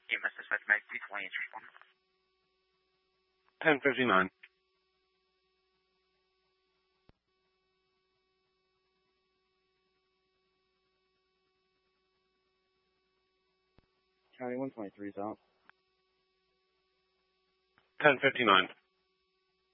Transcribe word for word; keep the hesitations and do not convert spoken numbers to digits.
E M S dispatch, Mag three twenty, it's responding. ten fifty-nine. County one twenty-three is out. ten fifty-nine.